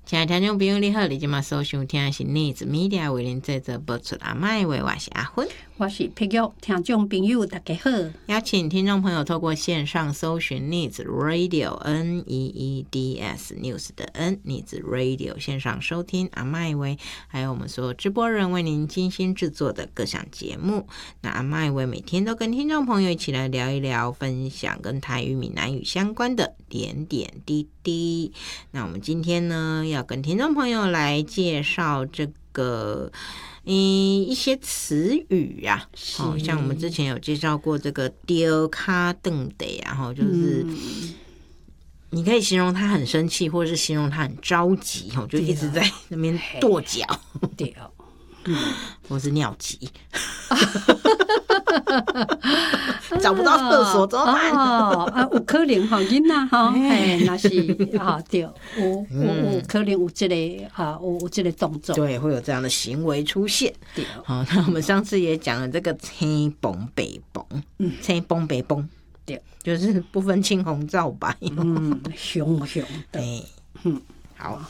亲爱的听众朋友你好，你现在所收听的是NIS Media 为您制作播出阿嬷的话，我是阿芬， 我是碧玉。听众朋友大家好， 邀请听众朋友透过线上搜寻 NIS Radio NEEDS News 的 NIS Radio 线上收听阿嬷的话，还有我们所有直播人为您精心制作的各项节目。那阿嬷的话每天都跟听众朋友一起来聊一聊，分享跟台语闽南语相关的点点滴滴。那我们今天呢要跟听众朋友来介绍这个一些词语啊，像我们之前有介绍过这个丢卡瞪得，然后就是你可以形容他很生气，或者是形容他很着急，就一直在那边跺脚， 对， 或是尿急。找不到厕所怎么办？ 有可能吼囡仔吼，那是对，有可能有这个有这个动作， 对，会有这样的行为出现。 对， 好，那我们上次也讲了这个青崩北崩，青崩北崩， 对， 就是不分青红皂白， 凶对， 好。